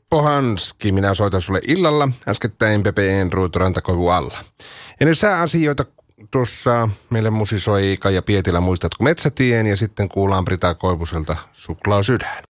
Teppo Hanski, minä soitan sulle illalla, äskettäin Pepe Enruut rantakoivu alla. Ennen sääasioita tuossa meille musisoi Kaija Pietilä, muistatko Metsätien, ja sitten kuullaan Brita Koivuselta Suklaasydän.